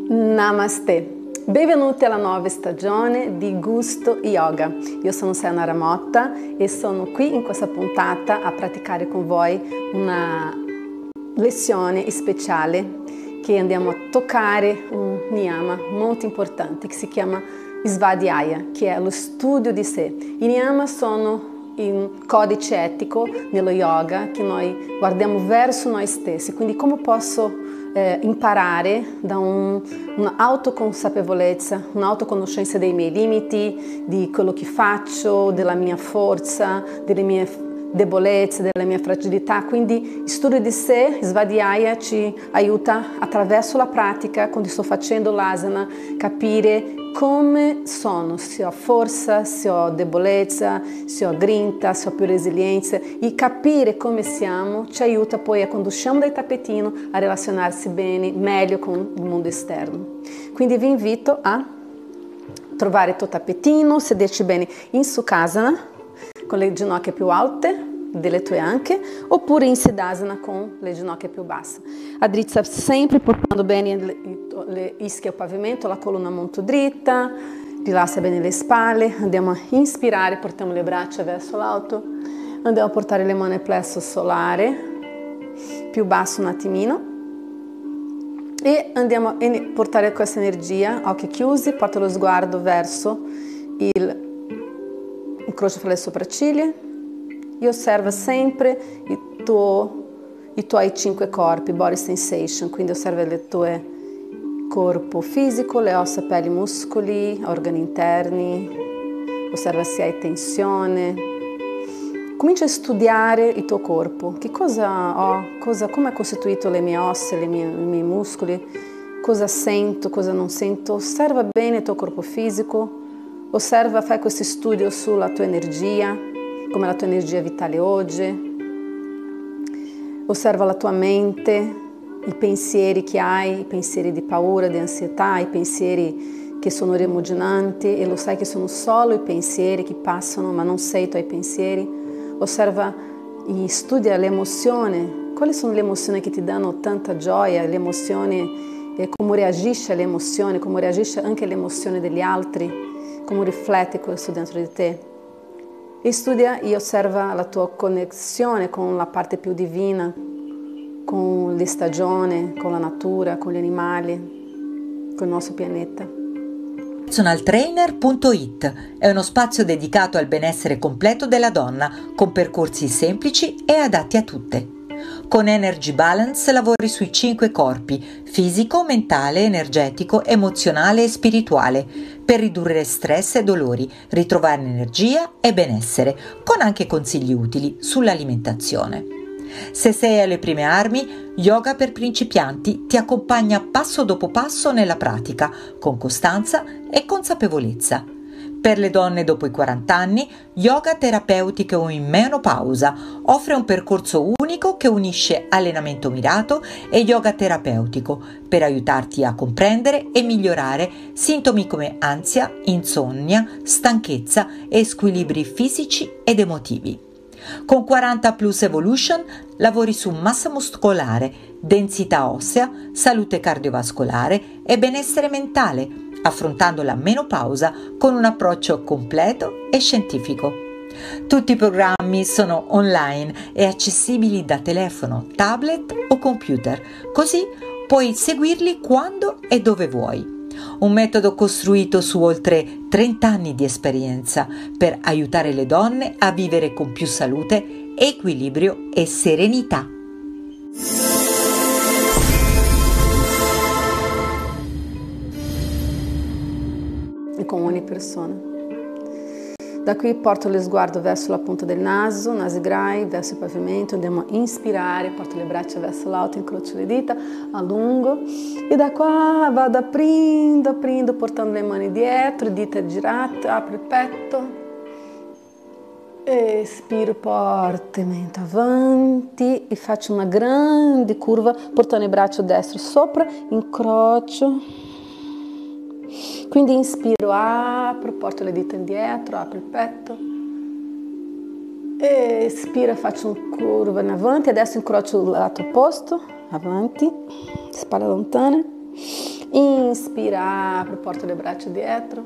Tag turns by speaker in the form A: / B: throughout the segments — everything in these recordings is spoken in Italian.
A: Namaste, benvenuti alla nuova stagione di Gusto Yoga. Io sono Sayonara Motta e sono qui in questa puntata a praticare con voi una lezione speciale che andiamo a toccare un niyama molto importante che si chiama Svadhyaya, che è lo studio di sé. I niyama sono un codice etico nello yoga che noi guardiamo verso noi stessi, quindi come posso imparare da un'autoconsapevolezza, un'autoconoscenza dei miei limiti, di quello che faccio, della mia forza, delle mie debolezze, della mia fragilità. Quindi il studio di sé, Svadhyaya, ci aiuta attraverso la pratica, quando sto facendo l'asana, capire come sono, se ho forza, se ho debolezza, se ho grinta, se ho più resilienza, e capire come siamo ci aiuta poi a, quando usciamo dal tappetino, a relazionarsi bene, meglio con il mondo esterno. Quindi vi invito a trovare il tuo tappetino, sederci bene in Sukhasana, con le ginocchia più alte delle tue anche, oppure in Siddhasana con le ginocchia più basse. Addrizza sempre portando bene le ischie al pavimento, la colonna molto dritta, rilassa bene le spalle. Andiamo a inspirare, portiamo le braccia verso l'alto, andiamo a portare le mani al plesso solare, più basso un attimino, e andiamo a portare questa energia, occhi chiusi, porta lo sguardo verso il incrocio fra le sopracciglia e osserva sempre i tuoi 5 corpi, body sensation, quindi osserva il tuo corpo fisico, le ossa, pelli, muscoli, organi interni, osserva se hai tensione. Comincia a studiare il tuo corpo, che cosa ho, come è costituito le mie ossa, i miei muscoli, cosa sento, cosa non sento. Osserva bene il tuo corpo fisico. Osserva, fai questo studio sulla tua energia, come la tua energia vitale oggi. Osserva la tua mente, i pensieri che hai, i pensieri di paura, di ansietà, i pensieri che sono rimuginanti e lo sai che sono solo i pensieri che passano, ma non sei tu ai pensieri. Osserva e studia l'emozione, quali sono le emozioni che ti danno tanta gioia, le emozioni, come reagisce alle emozioni, come reagisce anche all'emozione degli altri. Come riflette questo dentro di te. E studia e osserva la tua connessione con la parte più divina, con le stagioni, con la natura, con gli animali, con il nostro pianeta.
B: Personaltrainer.it è uno spazio dedicato al benessere completo della donna, con percorsi semplici e adatti a tutte. Con Energy Balance lavori sui 5 corpi, fisico, mentale, energetico, emozionale e spirituale, per ridurre stress e dolori, ritrovare energia e benessere, con anche consigli utili sull'alimentazione. Se sei alle prime armi, Yoga per principianti ti accompagna passo dopo passo nella pratica, con costanza e consapevolezza. Per le donne dopo i 40 anni, yoga terapeutico o in menopausa offre un percorso unico che unisce allenamento mirato e yoga terapeutico per aiutarti a comprendere e migliorare sintomi come ansia, insonnia, stanchezza e squilibri fisici ed emotivi. Con 40 Plus Evolution lavori su massa muscolare, densità ossea, salute cardiovascolare e benessere mentale, affrontando la menopausa con un approccio completo e scientifico. Tutti i programmi sono online e accessibili da telefono, tablet o computer, così puoi seguirli quando e dove vuoi. Un metodo costruito su oltre 30 anni di esperienza per aiutare le donne a vivere con più salute, equilibrio e serenità.
A: E con ogni persona. Da qui porto lo sguardo verso la punta del naso, nasigrai, verso il pavimento, andiamo a inspirare, porto le braccia verso l'alto, incrocio le dita, allungo e da qua vado aprindo, portando le mani dietro, dita girate, apro il petto, espiro fortemente avanti e faccio una grande curva, portando il braccio destro sopra, incrocio. Quindi inspiro, apro, porto le dita indietro, apro il petto, espiro, faccio una curva in avanti, adesso incrocio il lato opposto, avanti, spalla lontana, Inspira, apro, porto le braccia dietro.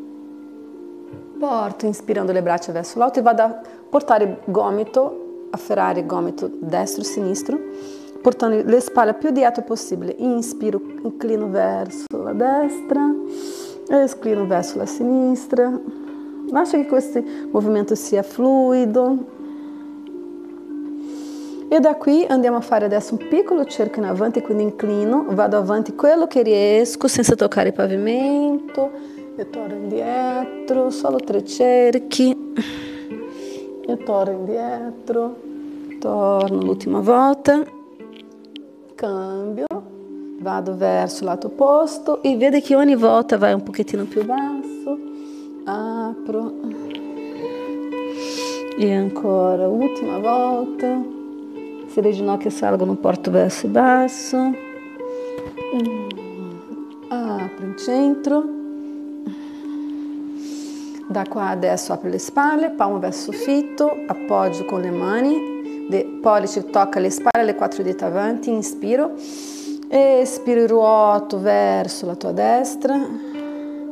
A: Porto, inspirando le braccia verso l'alto e vado a portare il gomito, afferrare il gomito destro e sinistro, portando le spalle più dietro possibile. Inspiro, inclino verso la destra, esclino verso la sinistra. Lascia che questo movimento sia fluido. E da qui andiamo a fare adesso un piccolo cerco in avanti, quindi inclino, vado avanti quello che riesco senza toccare il pavimento e torno indietro, solo 3 cerchi e torno indietro, torno l'ultima volta, cambio, vado verso il lato opposto e vede che ogni volta vai un pochettino più basso, apro e ancora ultima volta. Se le ginocchia salgono, porto verso il basso, apro in centro, da qua adesso apro le spalle, palmo verso il soffitto, appoggio con le mani, pollice tocca le spalle, le 4 dita avanti, inspiro, espiro, ruoto verso la tua destra,